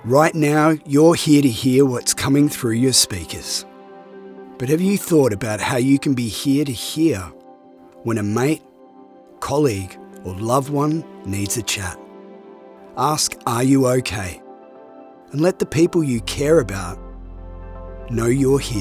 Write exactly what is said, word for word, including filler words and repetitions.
Right now, you're here to hear what's coming through your speakers. But have you thought about how you can be here to hear when a mate, colleague, or loved one needs a chat? Ask, are you okay? And let the people you care about know you're here.